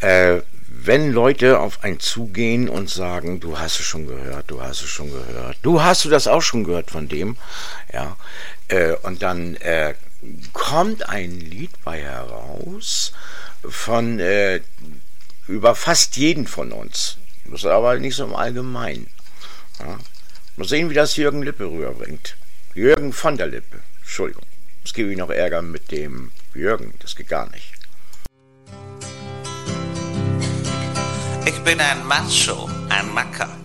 Wenn Leute auf einen zugehen und sagen, du hast es schon gehört, du hast es schon gehört, hast du das auch schon gehört von dem, ja, und dann kommt ein Lied bei heraus von über fast jeden von uns, das ist aber nicht so im Allgemeinen. Ja. Mal sehen, wie das Jürgen Lippe rüberbringt. Jürgen von der Lippe, Entschuldigung, es gebe ich noch Ärger mit dem Jürgen, das geht gar nicht. Ich bin ein Macho, ein Macker.